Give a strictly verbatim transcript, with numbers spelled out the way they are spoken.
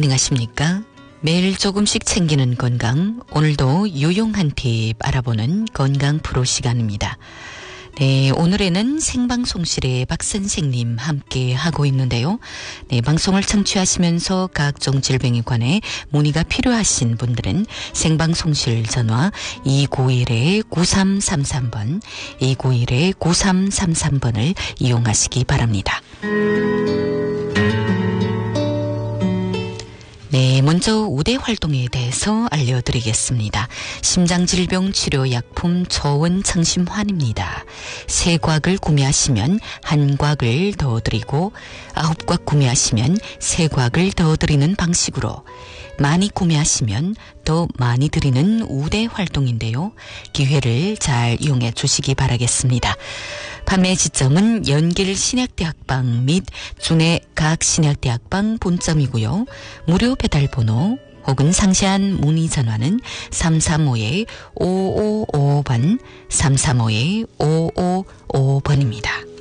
안녕하십니까? 매일 조금씩 챙기는 건강, 오늘도 유용한 팁 알아보는 건강 프로 시간입니다. 네, 오늘에는 생방송실에 박 선생님 함께 하고 있는데요. 네, 방송을 청취하시면서 각종 질병에 관해 문의가 필요하신 분들은 생방송실 전화 이구일 구삼삼삼 번, 이구일 구삼삼삼 번을 이용하시기 바랍니다. 네, 먼저 우대 활동에 대해서 알려드리겠습니다. 심장질병 치료약품 초원청심환입니다. 세 곽을 구매하시면 한 곽을 더 드리고 아홉 곽 구매하시면 세 곽을 더 드리는 방식으로 많이 구매하시면 더 많이 드리는 우대 활동인데요. 기회를 잘 이용해 주시기 바라겠습니다. 판매 지점은 연길 신약대학방 및 준해 각 신약대학방 본점이고요. 무료 배달 번호 혹은 상세한 문의 전화는 삼삼오 오오오오 번, 삼삼오 오오오오 번입니다.